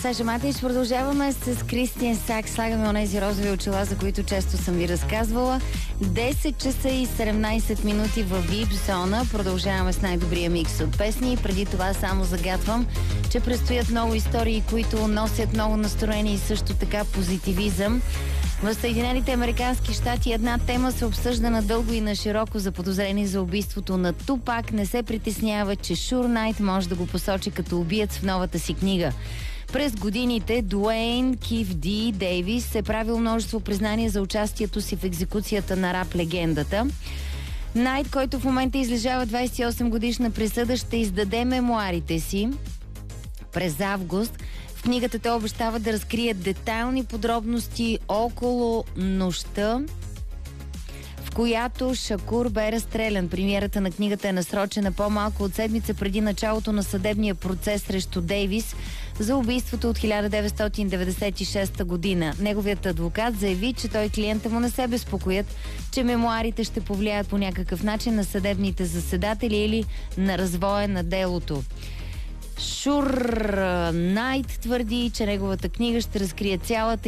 Саша Матич. Продължаваме с Кристиан Сакс. Слагаме онези розови очила, за които често съм ви разказвала. 10 часа и 17 минути в VIP зона. Продължаваме с най-добрия микс от песни. Преди това само загатвам, че предстоят много истории, които носят много настроение и също така позитивизъм. В Съединените американски щати една тема се обсъжда надълго и на широко. Заподозрени за убийството на Тупак не се притеснява, че Шур Найт може да го посочи като убиец в новата си книга. През годините Дуейн Киф Ди Дейвис е правил множество признания за участието си в екзекуцията на рап легендата. Найт, който в момента излежава 28 годишна присъда, ще издаде мемуарите си през август. В книгата той обещава да разкрие детайлни подробности около нощта, в която Шакур бе разстрелян. Премиерата на книгата е насрочена по-малко от седмица преди началото на съдебния процес срещу Дейвис за убийството от 1996 година. Неговият адвокат заяви, че той и клиента му не се безпокоят, че мемуарите ще повлияят по някакъв начин на съдебните заседатели или на развоя на делото. Шур Найт твърди, че неговата книга ще разкрие цялата